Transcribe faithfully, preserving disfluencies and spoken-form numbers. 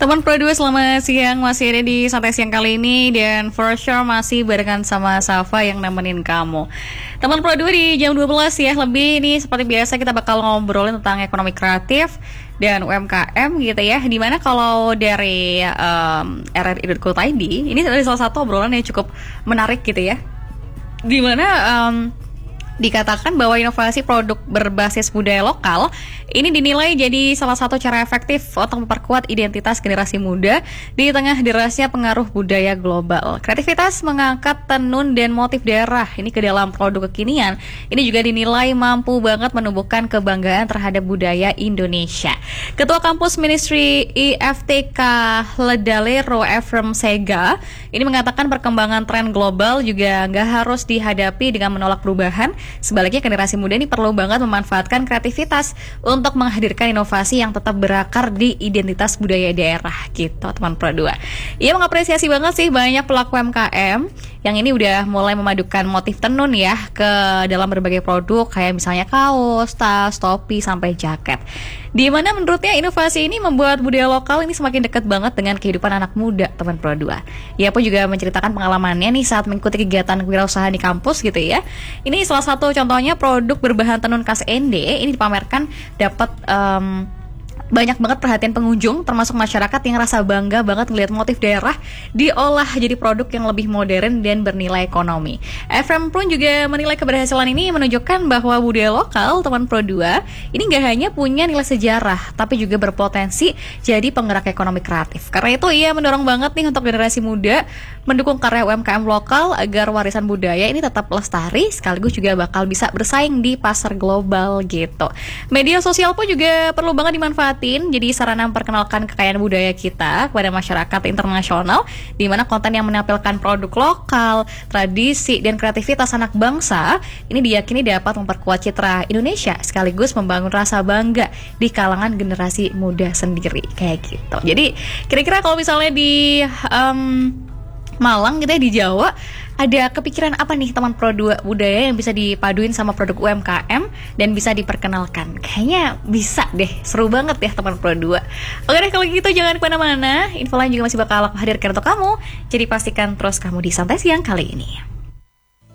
Teman Pro dua selamat siang, masih ada di Santai Siang kali ini. Dan for sure masih barengan sama Safa yang nemenin kamu. Teman Pro dua di jam dua belas ya lebih. Ini seperti biasa kita bakal ngobrolin tentang ekonomi kreatif dan U M K M gitu ya. Dimana kalau dari um, r r i dot co dot i d, ini adalah salah satu obrolan yang cukup menarik gitu ya. Dimana um, dikatakan bahwa inovasi produk berbasis budaya lokal ini dinilai jadi salah satu cara efektif untuk memperkuat identitas generasi muda di tengah derasnya pengaruh budaya global. Kreativitas mengangkat tenun dan motif daerah ini ke dalam produk kekinian. Ini juga dinilai mampu banget menumbuhkan kebanggaan terhadap budaya Indonesia. Ketua Kampus Ministry I F T K Ledalero Efrem Sega ini mengatakan perkembangan tren global juga nggak harus dihadapi dengan menolak perubahan. Sebaliknya generasi muda ini perlu banget memanfaatkan kreativitas untuk menghadirkan inovasi yang tetap berakar di identitas budaya daerah gitu teman Pro dua. Ia mengapresiasi banget sih banyak pelaku U M K M yang ini udah mulai memadukan motif tenun ya ke dalam berbagai produk kayak misalnya kaos, tas, topi, sampai jaket. Di mana menurutnya inovasi ini membuat budaya lokal ini semakin dekat banget dengan kehidupan anak muda teman Pro dua. Ia pun juga menceritakan pengalamannya nih saat mengikuti kegiatan kewirausahaan di kampus gitu ya. Ini salah satu contohnya produk berbahan tenun khas N D ini dipamerkan dapat um, banyak banget perhatian pengunjung termasuk masyarakat yang rasa bangga banget ngelihat motif daerah diolah jadi produk yang lebih modern dan bernilai ekonomi. Efrem pun juga menilai keberhasilan ini menunjukkan bahwa budaya lokal teman Pro dua ini gak hanya punya nilai sejarah tapi juga berpotensi jadi penggerak ekonomi kreatif. Karena itu ia mendorong banget nih untuk generasi muda mendukung karya U M K M lokal agar warisan budaya ini tetap lestari sekaligus juga bakal bisa bersaing di pasar global gitu. Media sosial pun juga perlu banget dimanfaatkan jadi sarana memperkenalkan kekayaan budaya kita kepada masyarakat internasional, di mana konten yang menampilkan produk lokal, tradisi, dan kreativitas anak bangsa ini diyakini dapat memperkuat citra Indonesia sekaligus membangun rasa bangga di kalangan generasi muda sendiri kayak gitu. Jadi kira-kira kalau misalnya di um, Malang gitu ya, di Jawa, ada kepikiran apa nih teman Pro dua budaya yang bisa dipaduin sama produk U M K M dan bisa diperkenalkan? Kayaknya bisa deh, seru banget ya teman Pro dua. Oke deh kalau gitu jangan kemana-mana, info lain juga masih bakal aku hadirkan untuk kamu. Jadi pastikan terus kamu di Santai Siang kali ini.